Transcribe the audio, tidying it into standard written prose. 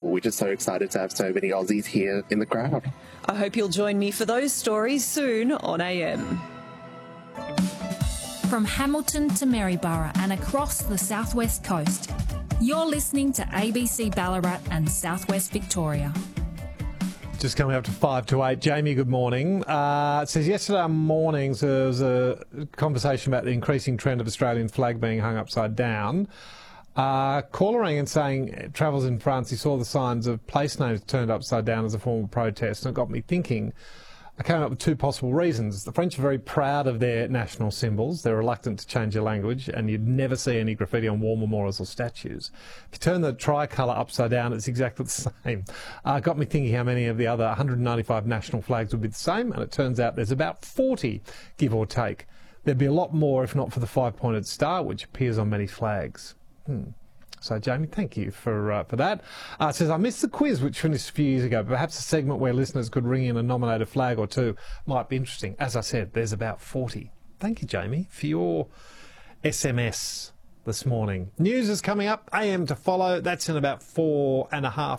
we're just so excited to have so many Aussies here in the crowd. I hope you'll join me for those stories soon on AM. From Hamilton to Maryborough and across the southwest coast, you're listening to ABC Ballarat and Southwest Victoria. Just coming up to 5 to 8. Jamie, good morning. It says yesterday morning there was a conversation about the increasing trend of Australian flag being hung upside down. Caller rang and saying travels in France, he saw the signs of place names turned upside down as a form of protest, and it got me thinking. I came up with two possible reasons. The French are very proud of their national symbols. They're reluctant to change their language, and you'd never see any graffiti on war memorials or statues. If you turn the tricolour upside down, it's exactly the same. Got me thinking how many of the other 195 national flags would be the same, and it turns out there's about 40, give or take. There'd be a lot more if not for the five-pointed star, which appears on many flags. So, Jamie, thank you for that. It says, I missed the quiz, which finished a few years ago. Perhaps a segment where listeners could ring in and nominate a flag or two might be interesting. As I said, there's about 40. Thank you, Jamie, for your SMS this morning. News is coming up, AM to follow. That's in about 4.5